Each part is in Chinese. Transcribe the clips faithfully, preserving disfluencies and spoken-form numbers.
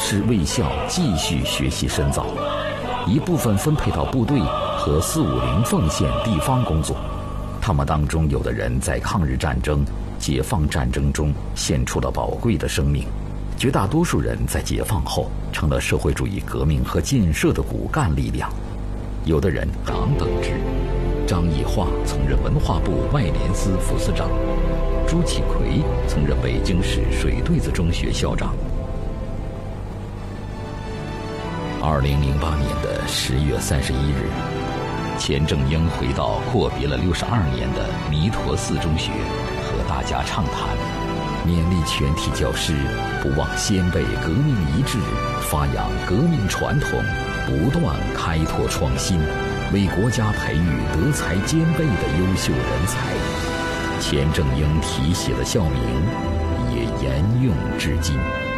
师卫校继续学习深造，一部分分配到部队和四五零奉献地方工作。他们当中有的人在抗日战争、解放战争中献出了宝贵的生命，绝大多数人在解放后成了社会主义革命和建设的骨干力量。有的人党等职，张以化曾任文化部外联司副司长，朱启奎曾任北京市水对子中学校长。二零零八年的十月三十一日，钱正英回到阔别了六十二年的弥陀寺中学，和大家畅谈，勉励全体教师不忘先辈革命遗志，发扬革命传统，不断开拓创新，为国家培育德才兼备的优秀人才。钱正英题写的校名也沿用至今。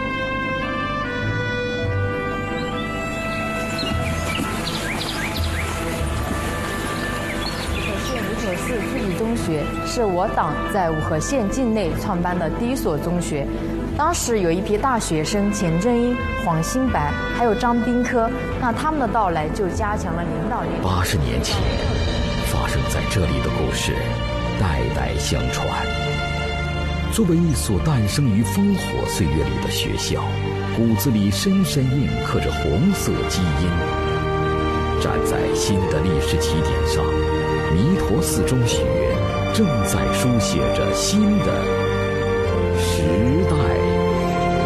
五河寺自立中学是我党在五河县境内创办的第一所中学。当时有一批大学生钱正英、黄兴白还有张宾科，那他们的到来就加强了领导力。 八十年前发生在这里的故事代代相传。作为一所诞生于烽火岁月里的学校，骨子里深深印刻着红色基因。站在新的历史起点上，弥陀寺中学正在书写着新的时代。